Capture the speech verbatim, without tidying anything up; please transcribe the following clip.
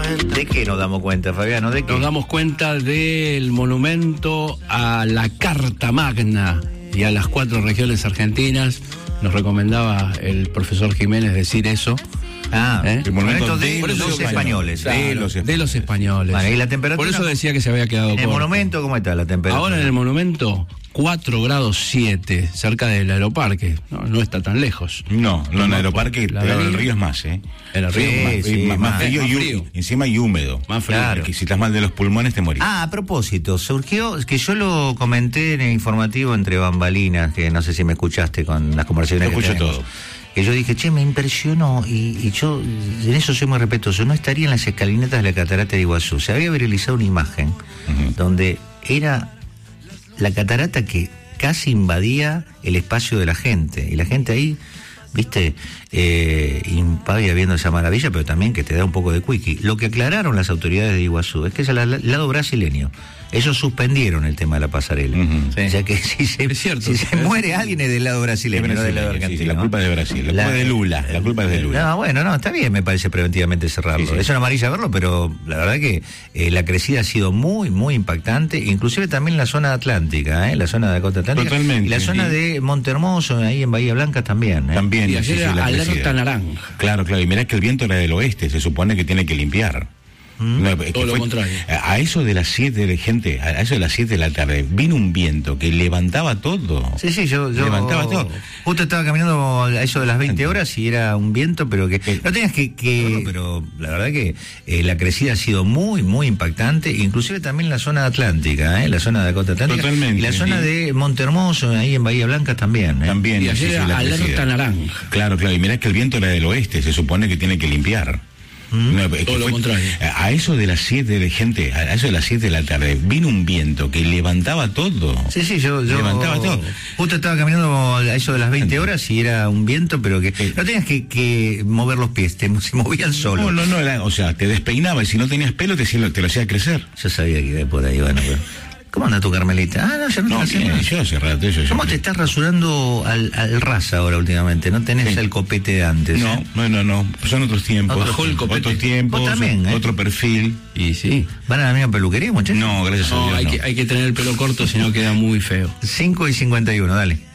cuenta. ¿De qué nos damos cuenta, Fabiano? ¿De qué? Nos damos cuenta del monumento a la Carta Magna y a las cuatro regiones argentinas. Nos recomendaba el profesor Jiménez decir eso. Ah, ¿Eh? el monumento de, de los españoles. Claro, de, los de los españoles. Vale, ¿y la temperatura? Por eso decía que se había quedado ¿En el corto. monumento cómo está la temperatura? Ahora en el monumento, cuatro grados siete, cerca del aeroparque. No, no está tan lejos. No, no, en el aeroparque, La pero avenida. el río es más, ¿eh? En el río Sí, más, sí, más, más más- frío, más y, frío. encima y húmedo. más frío. Claro. Que si estás mal de los pulmones te morís. Ah, a propósito, surgió, que yo lo comenté en el informativo entre bambalinas, que no sé si me escuchaste con las conversaciones Lo que escucho tenemos. todo. Que yo dije, che, me impresionó, y, y yo en eso soy muy respetuoso, no estaría en las escalinatas de la Catarata de Iguazú. Se había viralizado una imagen Ujú. donde era la catarata que casi invadía el espacio de la gente, y la gente ahí, viste, eh, impávida viendo esa maravilla, pero también que te da un poco de quickie. Lo que aclararon las autoridades de Iguazú es que es al al lado brasileño. Ellos suspendieron el tema de la pasarela. Ujú. O sea que si se, Es cierto. si se muere alguien es del lado brasileño, Es no del lado brasileño, sí, argentino. sí, la culpa es de Brasil, la culpa es de Lula, la culpa es de Lula. No, bueno, no, está bien, me parece preventivamente cerrarlo. Sí, sí. Es una amarilla verlo, pero la verdad que eh, la crecida ha sido muy, muy impactante, inclusive también la zona atlántica, ¿eh? La zona de la costa atlántica. Totalmente, Y la zona sí. de Montehermoso, ahí en Bahía Blanca también. ¿eh? También, Y sí, ayer sí, era la alerta crecida. naranja. Claro, claro, y mirá que el viento era del oeste, se supone que tiene que limpiar. No, es que Todo lo contrario. A a eso de las siete de gente, a eso de las siete de la tarde, vino un viento que levantaba todo. Sí, sí, yo, yo Levantaba todo. justo estaba caminando a eso de las veinte horas y era un viento, pero que Sí. no tenías que, que pero la verdad que eh, la crecida ha sido muy, muy impactante, inclusive también la zona atlántica, ¿eh? La zona de la costa atlántica. Totalmente, Y la zona sí. de Montehermoso, ahí en Bahía Blanca también. ¿eh? También, Y sí, ayer sí, era la alerta crecida. naranja. Claro, claro, y mirá que el viento era del oeste, se supone que tiene que limpiar. No, es que Todo lo contrario. A a eso de las siete de gente, a eso de las siete de la tarde, vino un viento que levantaba todo. Sí, sí, yo, yo Levantaba todo. justo estaba caminando a eso de las veinte horas y era un viento, pero que no tenías que, que mover los pies, te, se movían solos. No, no, no, era, o sea, te despeinaba y si no tenías pelo te, te lo hacía crecer. Yo sabía que iba por ahí, bueno, pero... ¿Cómo anda tu Carmelita? Ah, no, ya no, No, te hace bien, nada. yo hace rato eso. ¿Cómo yo- te estás rasurando al, al ras ahora últimamente? ¿No tenés Sí. el copete de antes? No, ¿eh? no, no, no, son otros tiempos. Bajó el copete. Otros tiempos, Vos también, ¿eh? otro perfil. Y sí. ¿Van a la misma peluquería, muchachos? No, gracias a No, Dios hay, no. que, hay que tener el pelo corto, si no queda muy feo. cinco y cincuenta y uno, dale.